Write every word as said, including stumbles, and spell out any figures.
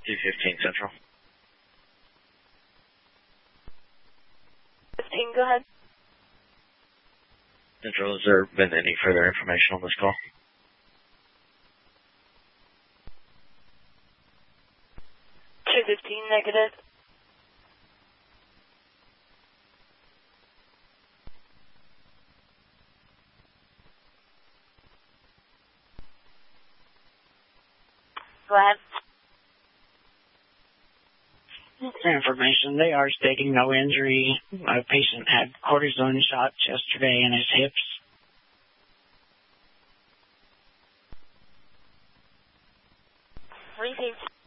two fifteen Central. fifteen, go ahead. Central, has there been any further information on this call? two fifteen, negative. Go ahead. For information, they are stating no injury. A patient had cortisone shots yesterday in his hips. Received.